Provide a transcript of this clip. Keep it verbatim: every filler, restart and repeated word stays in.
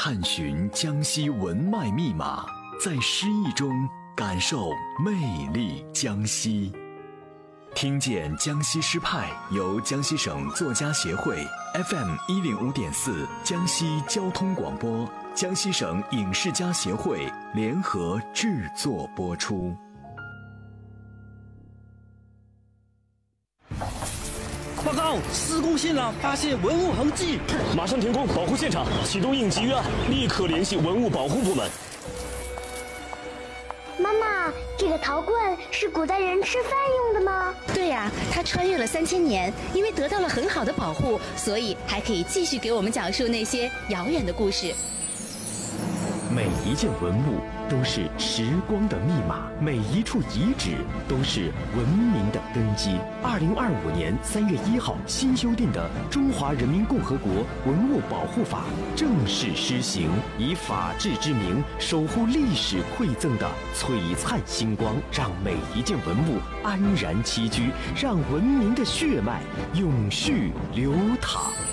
探寻江西文脉密码，在诗意中感受魅力江西。听见江西诗派由江西省作家协会 F M 一零五点四江西交通广播、江西省影视家协会联合制作播出。 报告，施工现场发现文物痕迹， 马上停工保护现场，启动应急预案，立刻联系文物保护部门。 妈妈，这个陶罐是古代人吃饭用的吗？ 对呀、啊，它穿越了三千年，因为得到了很好的保护，所以还可以继续给我们讲述那些遥远的故事。 每一件文物都是时光的密码，每一处遗址都是文明的根基。二零二五年三月一号新修订的《中华人民共和国文物保护法》正式施行，以法治之名守护历史馈赠的璀璨星光，让每一件文物安然栖居，让文明的血脉永续流淌。